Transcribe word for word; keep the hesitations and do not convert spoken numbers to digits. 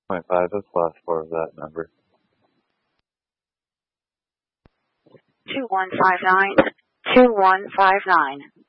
point five, that's the last four of that number. two one five nine, two one five nine.